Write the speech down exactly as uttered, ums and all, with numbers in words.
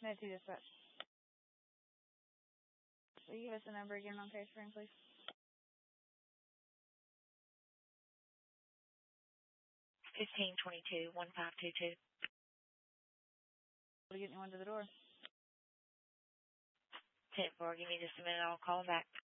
Med two dispatch. Will you give us the number again on case frame, please? Fifteen twenty-two one five two two. Will you get anyone to the door? Ten four. Give me just a minute. I'll call back.